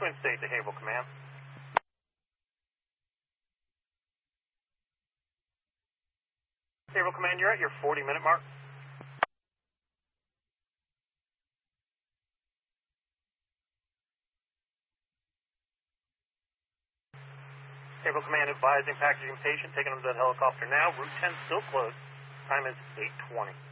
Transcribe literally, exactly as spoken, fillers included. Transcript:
Twin State to Haverhill Command. Haverhill Command, you're at your forty minute mark. Haverhill Command advising packaging patient taking them to the helicopter now. Route ten still closed. Time is eight twenty.